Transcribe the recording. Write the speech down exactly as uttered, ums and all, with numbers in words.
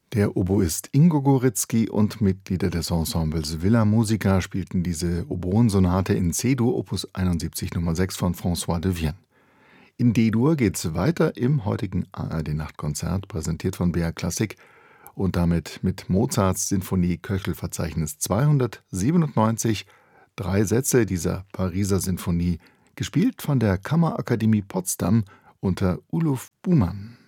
Der Oboist Ingo Goritzky und Mitglieder des Ensembles Villa Musica spielten diese Oboensonate in C-Dur Opus einundsiebzig Nummer sechs von François de Vienne. In D-Dur geht's weiter im heutigen A R D-Nachtkonzert, präsentiert von B R Klassik und damit mit Mozarts Sinfonie Köchelverzeichnis zweihundertsiebenundneunzig, drei Sätze dieser Pariser Sinfonie, gespielt von der Kammerakademie Potsdam unter Uluf Bumann.